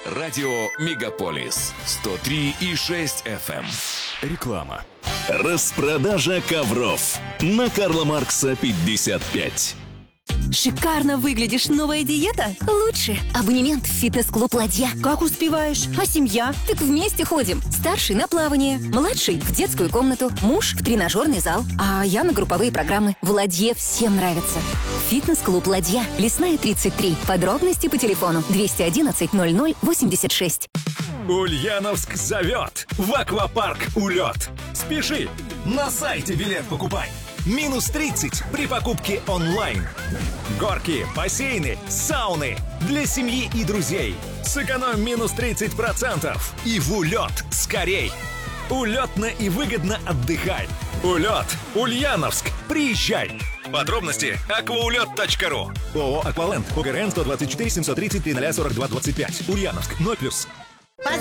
Радио Мегаполис 103,6 FM. Реклама. Распродажа ковров на Карла Маркса 55. Шикарно выглядишь. Новая диета? Лучше. Абонемент в фитнес-клуб «Ладья». Как успеваешь? А семья? Так вместе ходим. Старший на плавание, младший в детскую комнату, муж в тренажерный зал, а я на групповые программы. В «Ладье» всем нравится. Фитнес-клуб «Ладья». Лесная, 33. Подробности по телефону 211 00 86. Ульяновск зовет в аквапарк «Улет». Спеши! На сайте билет покупай. Минус 30 при покупке онлайн. Горки, бассейны, сауны для семьи и друзей. Сэкономь минус 30% и в «Улет» скорей. Улетно и выгодно отдыхай. «Улет», Ульяновск. Приезжай. Подробности aquaulет.ru. ООО «Акваленд». ОГРН 124 733 00 42 25. Ульяновск. 0+.